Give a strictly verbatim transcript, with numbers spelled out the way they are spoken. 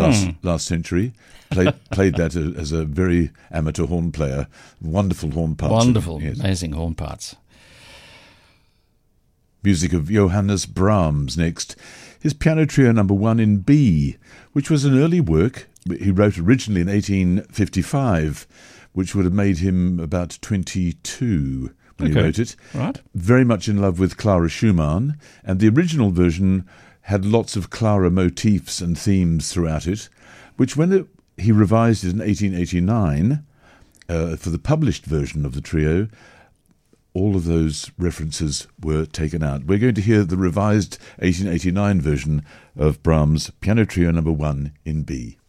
last last century. Played played that as a very amateur horn player. Wonderful horn parts. Wonderful, Yes. amazing horn parts. Music of Johannes Brahms next. His Piano Trio Number One in B, which was an early work he wrote originally in eighteen fifty-five, which would have made him about twenty-two when Okay. he wrote it. Right. Very much in love with Clara Schumann, and the original version had lots of Clara motifs and themes throughout it, which when it, he revised it in eighteen eighty-nine uh, for the published version of the trio, all of those references were taken out. We're going to hear the revised eighteen eighty-nine version of Brahms' Piano Trio Number One in B.